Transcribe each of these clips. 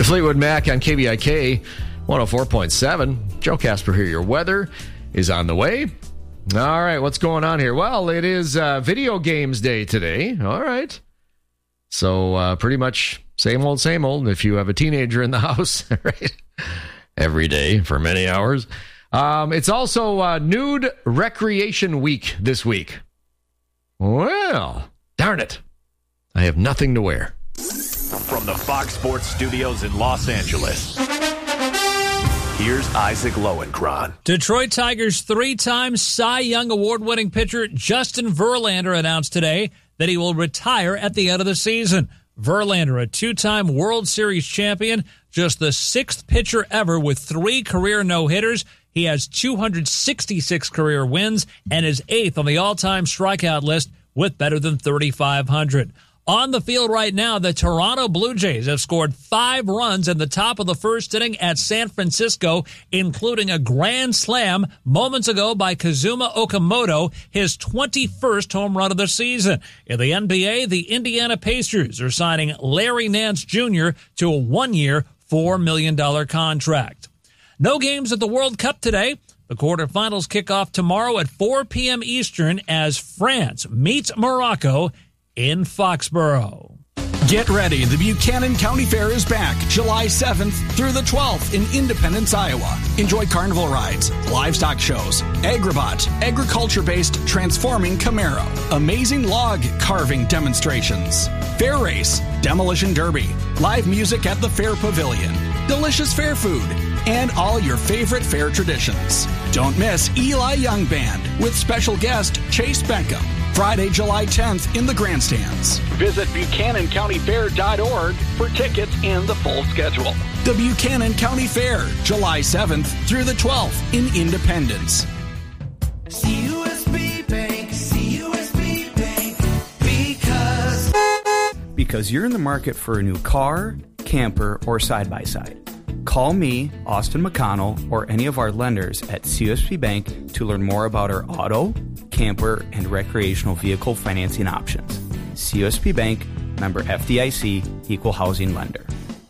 Fleetwood Mac on KVIK 104.7. Joe Casper here. Your weather is on the way. All right, what's going on here? Well, it is video games day today. All right. So pretty much same old if you have a teenager in the house, right? Every day for many hours. It's also Nude Recreation Week this week. Well, darn it. I have nothing to wear. From the Fox Sports Studios in Los Angeles, here's Isaac Lowenkron. Detroit Tigers three-time Cy Young Award-winning pitcher Justin Verlander announced today that he will retire at the end of the season. Verlander, a two-time World Series champion, just the sixth pitcher ever with 3 career no-hitters. He has 266 career wins and is 8th on the all-time strikeout list with better than 3,500. On the field right now, the Toronto Blue Jays have scored 5 runs in the top of the first inning at San Francisco, including a grand slam moments ago by Kazuma Okamoto, his 21st home run of the season. In the NBA, the Indiana Pacers are signing Larry Nance Jr. to a 1-year, $4 million contract. No games at the World Cup today. The quarterfinals kick off tomorrow at 4 p.m. Eastern as France meets Morocco in Foxborough. Get ready. The Buchanan County Fair is back July 7th through the 12th in Independence, Iowa. Enjoy carnival rides, livestock shows, Agribot, agriculture-based transforming Camaro, amazing log carving demonstrations, fair race, demolition derby, live music at the Fair Pavilion, delicious fair food, and all your favorite fair traditions. Don't miss Eli Young Band with special guest Chase Beckham. Friday, July 10th in the grandstands. Visit BuchananCountyFair.org for tickets and the full schedule. The Buchanan County Fair, July 7th through the 12th in Independence. CUSB Bank, CUSB Bank, because you're in the market for a new car, camper, or side-by-side. Call me, Austin McConnell, or any of our lenders at CUSB Bank to learn more about our auto, camper, and recreational vehicle financing options. CUSB Bank, member FDIC, equal housing lender.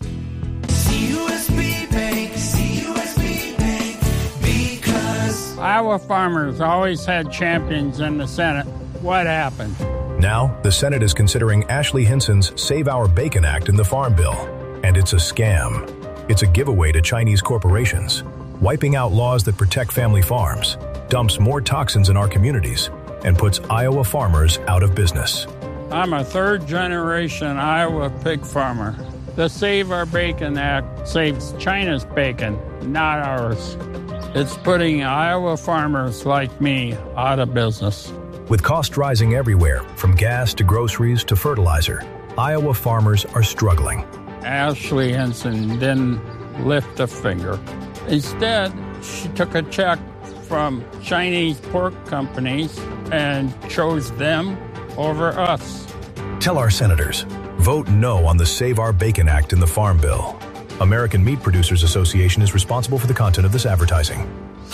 CUSB Bank, CUSB Bank, because Iowa farmers always had champions in the Senate. What happened? Now, the Senate is considering Ashley Hinson's Save Our Bacon Act in the Farm Bill, and it's a scam. It's a giveaway to Chinese corporations, wiping out laws that protect family farms, dumps more toxins in our communities, and puts Iowa farmers out of business. I'm a third-generation Iowa pig farmer. The Save Our Bacon Act saves China's bacon, not ours. It's putting Iowa farmers like me out of business. With costs rising everywhere, from gas to groceries to fertilizer, Iowa farmers are struggling. Ashley Hinson didn't lift a finger. Instead, she took a check from Chinese pork companies and chose them over us. Tell our senators, vote no on the Save Our Bacon Act in the Farm Bill. American Meat Producers Association is responsible for the content of this advertising.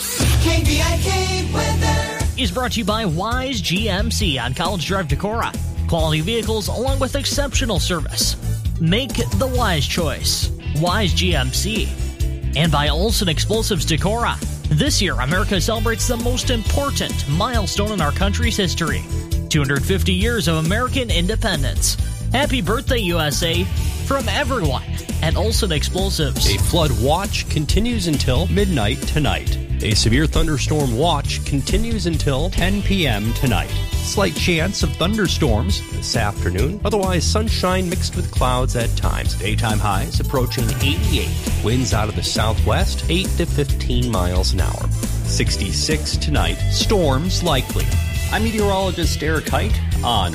KVIK weather is brought to you by Wise GMC on College Drive, Decorah. Quality vehicles along with exceptional service. Make the wise choice. Wise GMC. And by Olson Explosives Decorah. This year, America celebrates the most important milestone in our country's history. 250 years of American independence. Happy birthday, USA, from everyone at Olson Explosives. A flood watch continues until midnight tonight. A severe thunderstorm watch continues until 10 p.m. tonight. Slight chance of thunderstorms this afternoon. Otherwise, sunshine mixed with clouds at times. Daytime highs approaching 88. Winds out of the southwest, 8 to 15 miles an hour. 66 tonight. Storms likely. I'm meteorologist Eric Height on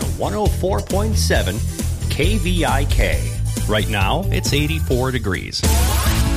104.7 KVIK. Right now, it's 84 degrees.